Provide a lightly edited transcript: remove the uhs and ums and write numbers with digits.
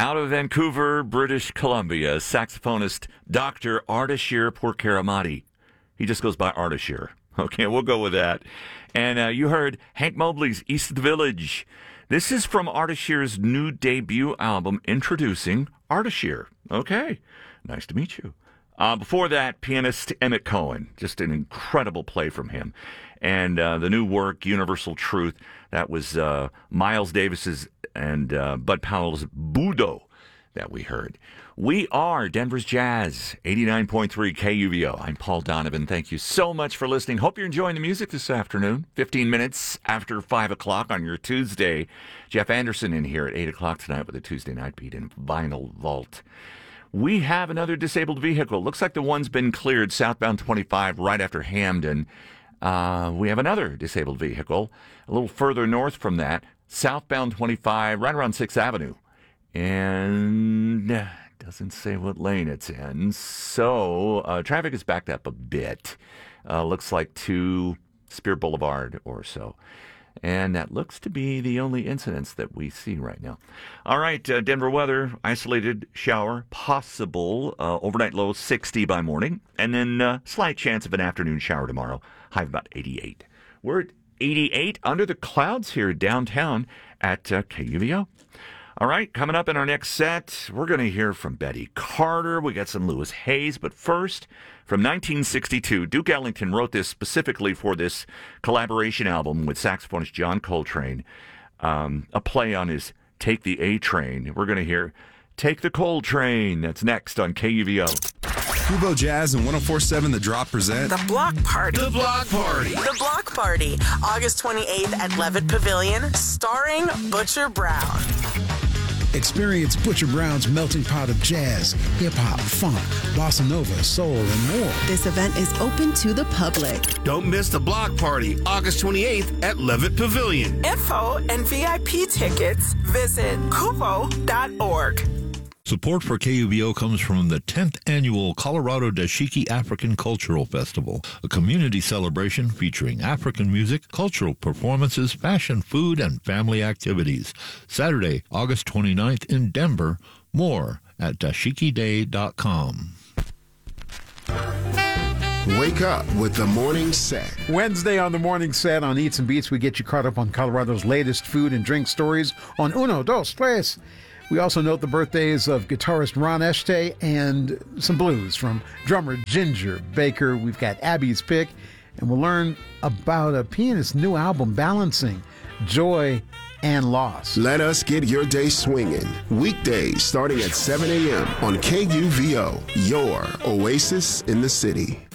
Out of Vancouver, British Columbia, saxophonist Dr. Ardashir Pourkaramati. He just goes by Ardashir. Okay, we'll go with that. And you heard Hank Mobley's East of the Village. This is from Ardashir's new debut album, Introducing Ardashir. Okay, nice to meet you. Before that, pianist Emmett Cohen. Just an incredible play from him. And the new work, Universal Truth, that was Miles Davis's and Bud Powell's Budo that we heard. We are Denver's Jazz, 89.3 KUVO. I'm Paul Donovan. Thank you so much for listening. Hope you're enjoying the music this afternoon. 15 minutes after 5 o'clock on your Tuesday. Jeff Anderson in here at 8 o'clock tonight with a Tuesday Night Beat in Vinyl Vault. We have another disabled vehicle. Looks like the one's been cleared southbound 25 right after Hamden. We have another disabled vehicle a little further north from that, southbound 25 right around 6th Avenue. And doesn't say what lane it's in. So traffic is backed up a bit. Looks like to Spear Boulevard or so. And that looks to be the only incidents that we see right now. All right, Denver weather, isolated shower, possible overnight low 60 by morning, and then slight chance of an afternoon shower tomorrow, high of about 88. We're at 88 under the clouds here downtown at KUVO. All right, coming up in our next set, we're going to hear from Betty Carter. We got some Lewis Hayes, but first, from 1962, Duke Ellington wrote this specifically for this collaboration album with saxophonist John Coltrane, a play on his Take the A Train. We're going to hear Take the Coltrane. That's next on KUVO. KUVO Jazz and 104.7 The Drop present The Block Party. The Block Party. The Block Party, August 28th at Levitt Pavilion, starring Butcher Brown. Experience Butcher Brown's melting pot of jazz, hip-hop, funk, bossa nova, soul, and more. This event is open to the public. Don't miss the Block Party, August 28th at Levitt Pavilion. Info and VIP tickets, visit kuvo.org. Support for KUVO comes from the 10th Annual Colorado Dashiki African Cultural Festival, a community celebration featuring African music, cultural performances, fashion, food, and family activities. Saturday, August 29th in Denver. More at dashikiday.com. Wake up with the morning set. Wednesday on the morning set on Eats and Beats, we get you caught up on Colorado's latest food and drink stories on Uno, Dos, Tres. We also note the birthdays of guitarist Ron Eschte and some blues from drummer Ginger Baker. We've got Abby's Pick, and we'll learn about a pianist's new album, Balancing Joy and Loss. Let us get your day swinging. Weekdays starting at 7 a.m. on KUVO, your oasis in the city.